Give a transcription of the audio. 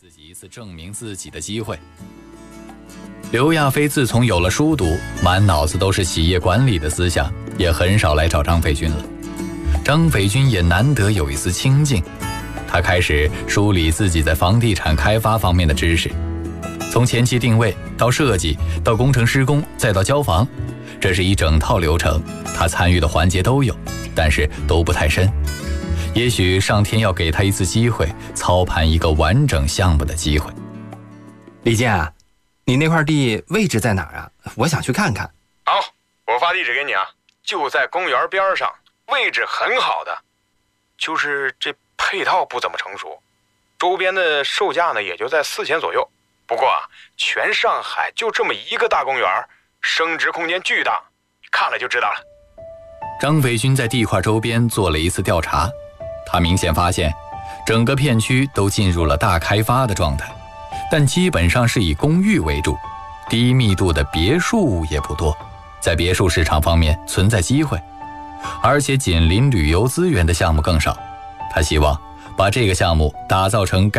自己一次证明自己的机会。刘亚飞自从有了书读，满脑子都是企业管理的思想，也很少来找张斐军了。张斐军也难得有一丝清静，他开始梳理自己在房地产开发方面的知识，从前期定位到设计，到工程施工，再到交房，这是一整套流程，他参与的环节都有，但是都不太深。也许上天要给他一次机会，操盘一个完整项目的机会。 李健啊，你那块地位置在哪儿啊？我想去看看。 好，我发地址给你啊，就在公园边上，位置很好的，就是这配套不怎么成熟，周边的售价呢也就在4000左右。不过啊，全上海就这么一个大公园，升值空间巨大，看了就知道了。 张斐军在地块周边做了一次调查，他明显发现整个片区都进入了大开发的状态，但基本上是以公寓为主，低密度的别墅也不多，在别墅市场方面存在机会，而且紧邻旅游资源的项目更少。他希望把这个项目打造成